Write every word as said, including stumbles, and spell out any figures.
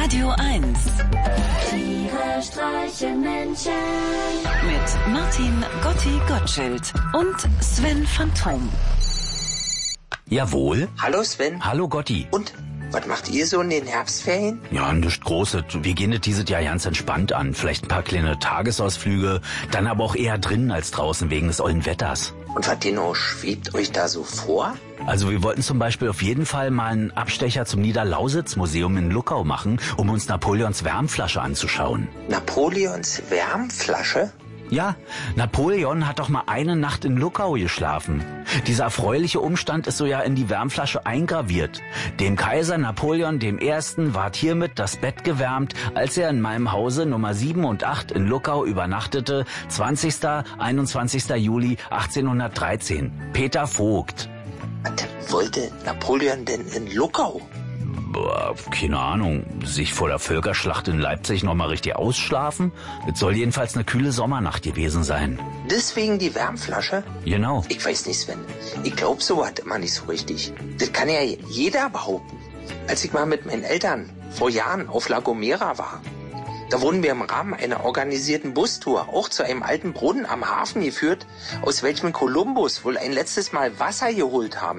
Radio eins. Tiere streichen Menschen. Mit Martin Gotti Gottschild und Sven Phantom. Jawohl. Hallo Sven. Hallo Gotti. Und, was macht ihr so in den Herbstferien? Ja, nichts Großes. Wir gehen das dieses Jahr ganz entspannt an. Vielleicht ein paar kleine Tagesausflüge, dann aber auch eher drinnen als draußen wegen des ollen Wetters. Und was genau schwebt euch da so vor? Also wir wollten zum Beispiel auf jeden Fall mal einen Abstecher zum Niederlausitz-Museum in Luckau machen, um uns Napoleons Wärmflasche anzuschauen. Napoleons Wärmflasche? Ja, Napoleon hat doch mal eine Nacht in Luckau geschlafen. Dieser erfreuliche Umstand ist so ja in die Wärmflasche eingraviert. Dem Kaiser Napoleon dem Ersten ward hiermit das Bett gewärmt, als er in meinem Hause Nummer sieben und acht in Luckau übernachtete, zwanzigster einundzwanzigster Juli achtzehnhundertdreizehn. Peter Vogt. Was wollte Napoleon denn in Luckau? Boah, keine Ahnung, sich vor der Völkerschlacht in Leipzig noch mal richtig ausschlafen? Es soll jedenfalls eine kühle Sommernacht gewesen sein. Deswegen die Wärmflasche? Genau. Ich weiß nicht, Sven. Ich glaube sowas immer nicht so richtig. Das kann ja jeder behaupten. Als ich mal mit meinen Eltern vor Jahren auf La Gomera war, da wurden wir im Rahmen einer organisierten Bustour auch zu einem alten Brunnen am Hafen geführt, aus welchem Kolumbus wohl ein letztes Mal Wasser geholt haben